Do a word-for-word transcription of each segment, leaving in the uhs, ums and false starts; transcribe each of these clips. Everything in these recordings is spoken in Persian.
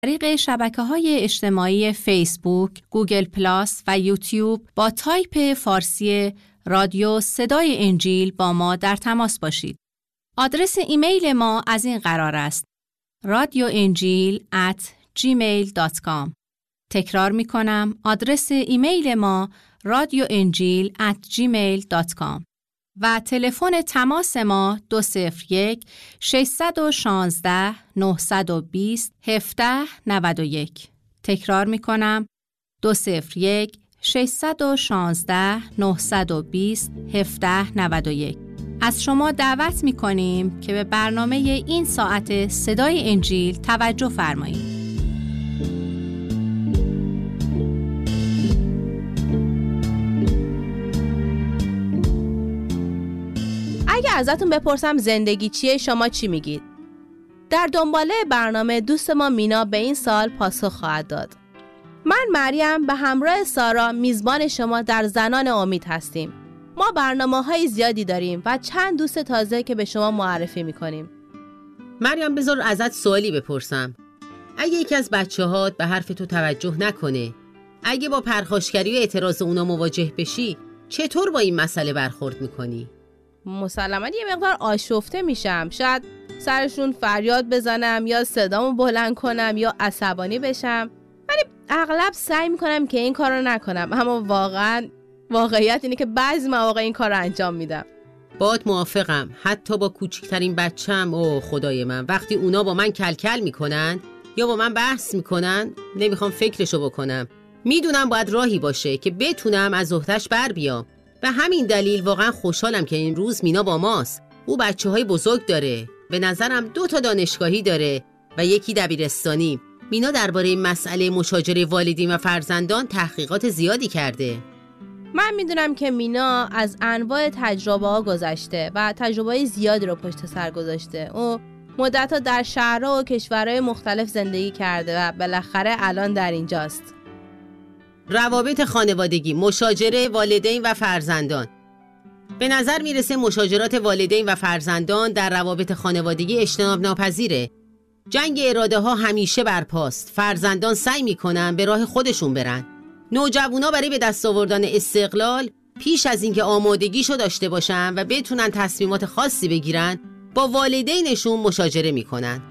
طریق شبکه‌های اجتماعی فیسبوک، گوگل پلاس و یوتیوب با تایپ فارسی رادیو صدای انجیل با ما در تماس باشید. آدرس ایمیل ما از این قرار است: رادیو انجیل ات جیمیل دات کام. تکرار می کنم، آدرس ایمیل ما رادیو انجیل ات جیمیل دات کام و تلفن تماس ما دو صفر یک ششصد و شانزده نهصد و بیست هفده نود و یک. تکرار می کنم، دو صفر یک ششصد و شانزده نهصد و بیست هفده نود و یک. از شما دعوت می کنیم که به برنامه این ساعت صدای انجیل توجه فرمایید. اگه ازتون بپرسم زندگی چیه، شما چی میگید؟ در دنباله برنامه دوست ما مینا به این سوال پاسخ خواهد داد. من مریم به همراه سارا میزبان شما در زنان امید هستیم. ما برنامه‌های زیادی داریم و چند دوست تازه که به شما معرفی میکنیم. مریم بذار ازت سوالی بپرسم. اگه یکی از بچه‌هات به حرف تو توجه نکنه، اگه با پرخاشگری و اعتراض اونا مواجه بشی، چطور با این مسئله برخورد میکنی؟ مسلماً یه مقدار آشفته میشم. شاید سرشون فریاد بزنم یا صدامو بلند کنم یا عصبانی بشم، ولی اغلب سعی میکنم که این کارو نکنم. اما واقعاً واقعیت اینه که بعضی مواقع این کارو انجام میدم. باهات موافقم. حتی با کوچکترین بچم، او خدای من، وقتی اونا با من کلکل میکنن یا با من بحث میکنن، نمیخوام فکرشو بکنم. میدونم باید راهی باشه که بتونم از عهده‌اش بر بیام. به همین دلیل واقعا خوشحالم که این روز مینا با ماست. او بچه های بزرگ داره، به نظرم دو تا دانشگاهی داره و یکی دبیرستانی. مینا درباره مسئله مشاجره والدین و فرزندان تحقیقات زیادی کرده. من میدونم که مینا از انواع تجربه ها گذشته و تجربه زیادی رو پشت سر گذاشته. او مدت‌ها در شهرها و کشورهای مختلف زندگی کرده و بالاخره الان در اینجاست. روابط خانوادگی، مشاجره والدین و فرزندان. به نظر میرسه مشاجرات والدین و فرزندان در روابط خانوادگی اجتناب ناپذیره. جنگ اراده ها همیشه برپاست. فرزندان سعی میکنن به راه خودشون برن. نوجوانا برای به دست آوردن استقلال پیش از اینکه آمادگیشو داشته باشن و بتونن تصمیمات خاصی بگیرن، با والدینشون مشاجره میکنن.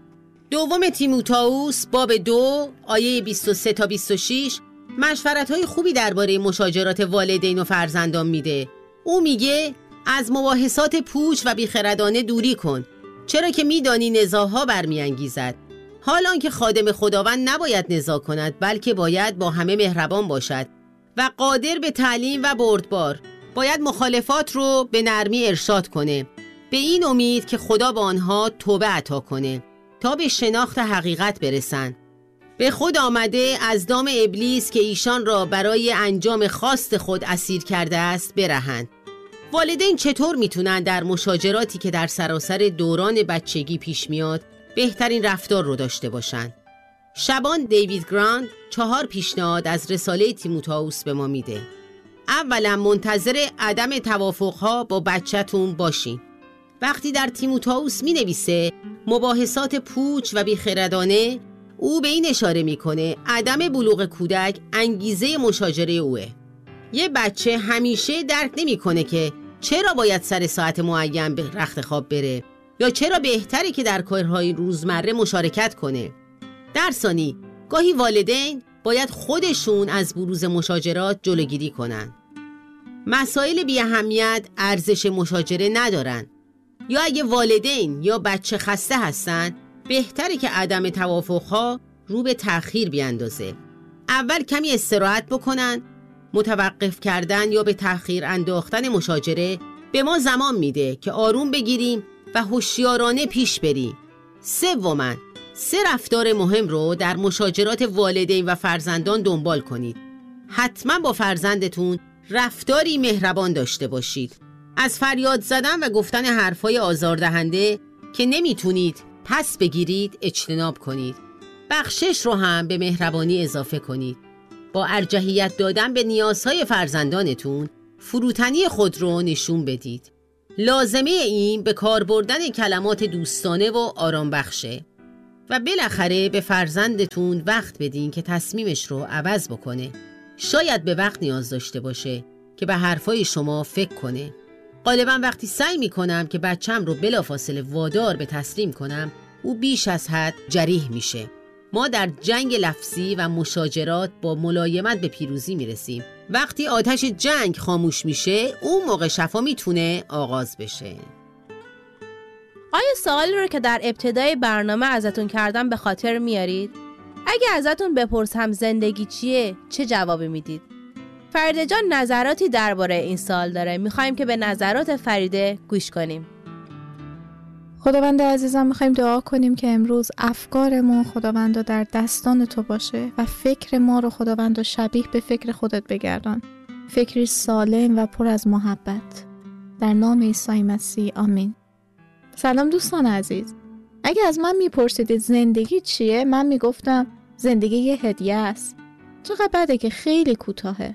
دوم تیموتائوس باب دو آیه بیست و سه تا بیست و شش مشورت‌های خوبی درباره مشاجرات والدین و فرزندان میده. او میگه از مباحثات پوچ و بیخردانه دوری کن، چرا که میدانی نزاع‌ها برمیانگیزد. حالان که خادم خداوند نباید نزاع کند، بلکه باید با همه مهربان باشد و قادر به تعلیم و بردبار. باید مخالفات رو به نرمی ارشاد کنه، به این امید که خدا به آنها توبه عطا کنه تا به شناخت حقیقت برسن. به خود آمده از دام ابلیس که ایشان را برای انجام خواست خود اسیر کرده است برهند. والدین چطور میتونن در مشاجراتی که در سراسر دوران بچگی پیش میاد بهترین رفتار رو داشته باشن؟ شبان دیوید گراند چهار پیشنهاد از رساله تیموتائوس به ما میده. اولا منتظر عدم توافقها با بچه‌تون باشین. وقتی در تیموتائوس می نویسه مباحثات پوچ و بیخردانه، او به این اشاره میکنه عدم بلوغ کودک انگیزه مشاجره اوه. یه بچه همیشه درک نمیکنه که چرا باید سر ساعت معین به رخت خواب بره یا چرا بهتره که در کارهای روزمره مشارکت کنه. در ثانی، گاهی والدین باید خودشون از بروز مشاجرات جلوگیری کنن. مسائل بی اهمیت ارزش مشاجره ندارن، یا اگه والدین یا بچه خسته هستن بهتره که عدم توافقها رو به تأخیر بیاندازه. اول کمی استراحت بکنن. متوقف کردن یا به تأخیر انداختن مشاجره به ما زمان میده که آروم بگیریم و هوشیارانه پیش بریم. سوماً، سه رفتار مهم رو در مشاجرات والدین و فرزندان دنبال کنید. حتما با فرزندتون رفتاری مهربان داشته باشید. از فریاد زدن و گفتن حرفای آزاردهنده که نمیتونید پس بگیرید اجتناب کنید. بخشش رو هم به مهربانی اضافه کنید. با ارجحیت دادن به نیازهای فرزندانتون فروتنی خود رو نشون بدید. لازمه این به کار بردن کلمات دوستانه و آرام بخشه. و بالاخره به فرزندتون وقت بدین که تصمیمش رو عوض بکنه. شاید به وقت نیاز داشته باشه که به حرفای شما فکر کنه. غالبا وقتی سعی میکنم که بچم رو بلافاصله وادار به تسلیم کنم، او بیش از حد جریح میشه. ما در جنگ لفظی و مشاجرات با ملایمت به پیروزی میرسیم. وقتی آتش جنگ خاموش میشه، اون موقع شفا میتونه آغاز بشه. آیا سوالی رو که در ابتدای برنامه ازتون کردم به خاطر میارید؟ اگه ازتون بپرسم زندگی چیه، چه جوابی میدید؟ فریده جان نظراتی درباره این سوال داره. میخوایم که به نظرات فریده گوش کنیم. خداوند عزیزم، میخوایم دعا کنیم که امروز افکارمون خداوند رو در دستان تو باشه و فکر ما رو خداوند رو شبیه به فکر خودت بگردان. فکری سالم و پر از محبت. در نام عیسی مسیح آمین. سلام دوستان عزیز. اگه از من میپرسیدید زندگی چیه، من میگفتم زندگی یه هدیه است. چقدر بده که خیلی کوتاهه.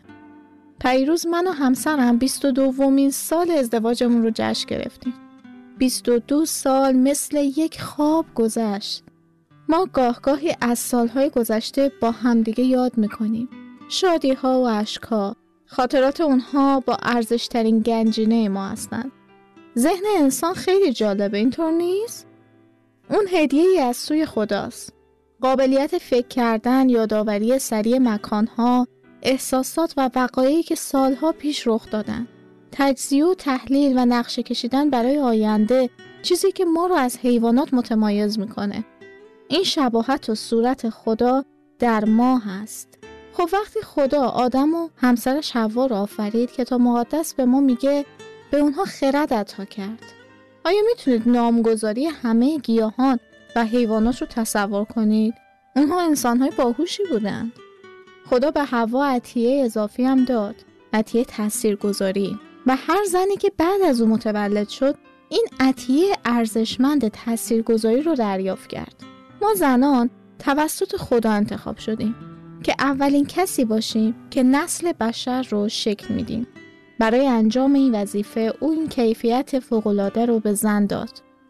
پیروز من و همسرم بیست و دومین سال ازدواجمون رو جشن گرفتیم. بیست و دو سال مثل یک خواب گذشت. ما گاه گاهی از سالهای گذشته با همدیگه یاد میکنیم. شادی ها و عشق ها، خاطرات اونها با ارزشترین گنجینه ما هستند. ذهن انسان خیلی جالبه، اینطور نیست؟ اون هدیه‌ای از سوی خداست. قابلیت فکر کردن، یادآوری سریع مکانها، احساسات و وقایعی که سالها پیش رخ دادن. تجزیه و تحلیل و نقشه کشیدن برای آینده، چیزی که ما رو از حیوانات متمایز میکنه. این شباهت و صورت خدا در ما هست. خب وقتی خدا آدم و همسرش حوا رو آفرید، کتاب مقدس به ما میگه به اونها خرد عطا کرد. آیا میتونید نامگذاری همه گیاهان و حیوانات رو تصور کنید؟ اونها انسانهای باهوشی بودند. خدا به حوا عطیه اضافی هم داد، عطیه تاثیرگذاری. و هر زنی که بعد از اون متولد شد، این عطیه ارزشمند تاثیرگذاری رو دریافت کرد. ما زنان توسط خدا انتخاب شدیم که اولین کسی باشیم که نسل بشر رو شکل میدیم. برای انجام این وظیفه او این کیفیت فوق‌العاده رو به زن داد.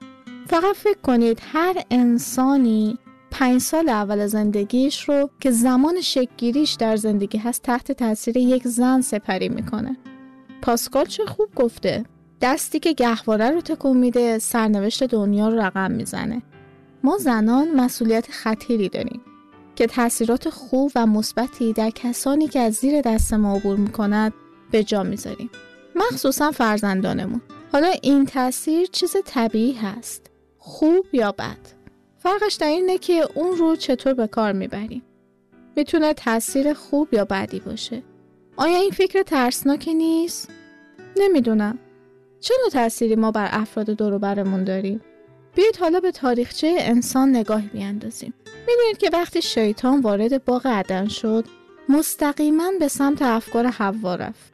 فقط فکر کنید هر انسانی پنج سال اول زندگیش رو که زمان شکل‌گیریش در زندگی هست تحت تاثیر یک زن سپری میکنه. پاسکال چه خوب گفته، دستی که گهواره رو تکون میده سرنوشت دنیا رو رقم میزنه. ما زنان مسئولیت خطیری داریم که تاثیرات خوب و مثبتی در کسانی که از زیر دست ما عبور میکنند به جا میذاریم، مخصوصا فرزندانمون. حالا این تاثیر چیز طبیعی هست، خوب یا بد. فرقش در اینه که اون رو چطور به کار میبریم. میتونه تاثیر خوب یا بدی باشه. آیا این فکر ترسناکی نیست؟ نمیدونم. چه نوع تأثیری ما بر افراد دور و برمون داریم؟ بیایید حالا به تاریخچه انسان نگاهی بیاندازیم. میدونید که وقتی شیطان وارد باغ عدن شد، مستقیما به سمت افکار حوا رفت.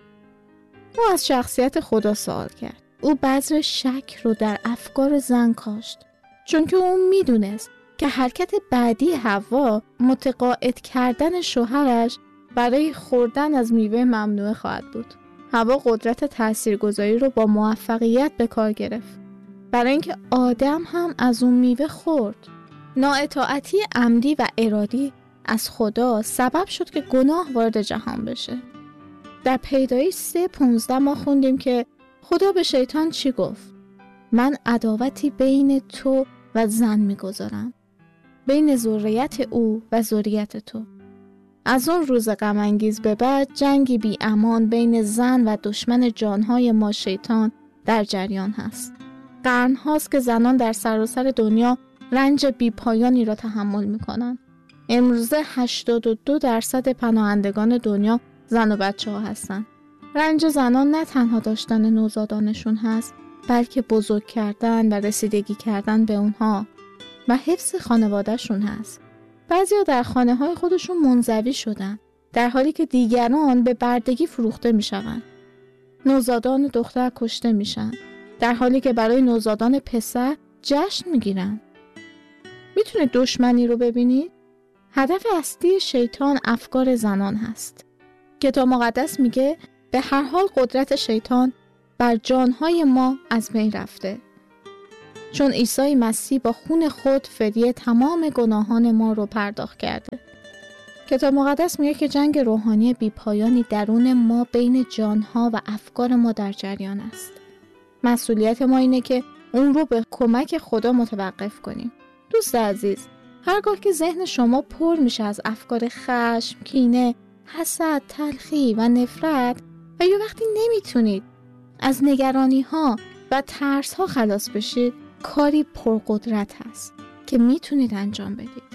او از شخصیت خدا سوال کرد. او بذر شک رو در افکار زن کاشت، چون که او میدونست که حرکت بعدی حوا متقاعد کردن شوهرش برای خوردن از میوه ممنوعه خواهد بود. حوا قدرت تاثیرگذاری رو با موفقیت به کار گرفت، برای اینکه آدم هم از اون میوه خورد. نااطاعتی عمدی و ارادی از خدا سبب شد که گناه وارد جهان بشه. در پیدایش سه پونزده ما خوندیم که خدا به شیطان چی گفت؟ من عداوتی بین تو و زن میگذارم، بین ذریت او و ذریت تو. از اون روز غم انگیز به بعد جنگی بی امان بین زن و دشمن جانهای ما شیطان در جریان هست. قرن هاست که زنان در سراسر دنیا رنج بی پایانی را تحمل میکنن. امروزه هشتاد و دو درصد پناهندگان دنیا زن و بچه ها هستن. رنج زنان نه تنها داشتن نوزادانشون هست، بلکه بزرگ کردن و رسیدگی کردن به اونها و حفظ خانوادهشون هست. بعضیا در خانه های خودشون منزوی شدن، در حالی که دیگران به بردگی فروخته می شوند. نوزادان دختر کشته میشن، در حالی که برای نوزادان پسر جشن می گیرن. میتونید دشمنی رو ببینید؟ هدف اصلی شیطان افکار زنان هست. کتاب مقدس میگه به هر حال قدرت شیطان بر جانهای ما از بین رفته. چون عیسی مسیح با خون خود فدیه تمام گناهان ما رو پرداخت کرده. کتاب مقدس میگه که جنگ روحانی بی‌پایانی درون ما بین جانها و افکار ما در جریان است. مسئولیت ما اینه که اون رو به کمک خدا متوقف کنیم. دوست عزیز، هرگاه که ذهن شما پر میشه از افکار خشم، کینه، حسد، تلخی و نفرت و یا وقتی نمیتونید از نگرانی ها و ترس ها خلاص بشید، کاری پرقدرت هست که میتونید انجام بدید.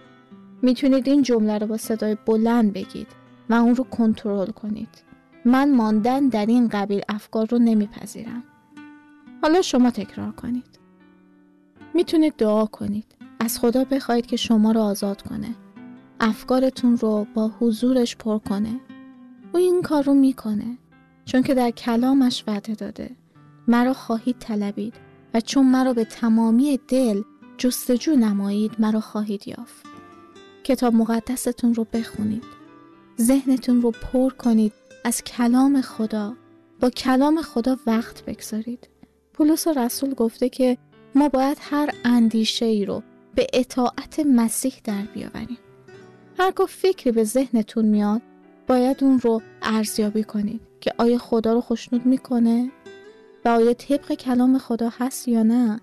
میتونید این جمله رو با صدای بلند بگید و اون رو کنترل کنید. من ماندن در این قبیل افکار رو نمیپذیرم. حالا شما تکرار کنید. میتونید دعا کنید. از خدا بخواید که شما رو آزاد کنه. افکارتون رو با حضورش پر کنه. او این کار رو میکنه. چون که در کلامش وعده داده. مرا خواهید طلبید و چون مرا به تمامی دل جستجو نمایید مرا خواهید یافت. کتاب مقدستون رو بخونید. ذهنتون رو پر کنید از کلام خدا. با کلام خدا وقت بگذارید. پولس رسول گفته که ما باید هر اندیشه ای رو به اطاعت مسیح در بیاوریم. هرگاه فکری به ذهنتون میاد باید اون رو ارزیابی کنید که آیا خدا رو خوشنود میکنه و آیا طبق کلام خدا هست یا نه.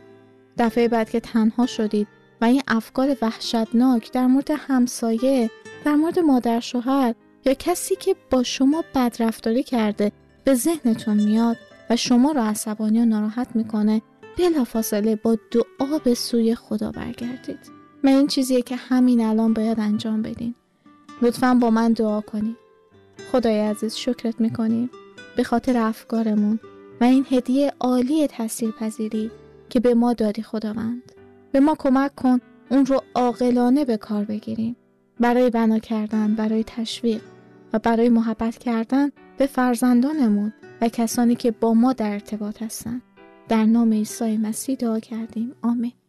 دفعه بعد که تنها شدید و این افکار وحشتناک در مورد همسایه، در مورد مادر شوهر یا کسی که با شما بدرفتاری کرده به ذهنتون میاد و شما رو عصبانی و ناراحت میکنه، بلافاصله با دعا به سوی خدا برگردید. من این چیزیه که همین الان باید انجام بدین. لطفاً با من دعا کنید. خدای عزیز، شکرت میکنیم به خاطر افکارمون و این هدیه عالی تاثیرپذیری که به ما دادی خداوند. به ما کمک کن اون رو عاقلانه به کار بگیریم برای بنا کردن، برای تشویق و برای محبت کردن به فرزندانمون و کسانی که با ما در ارتباط هستن. در نام عیسی مسیح دعا کردیم. آمین.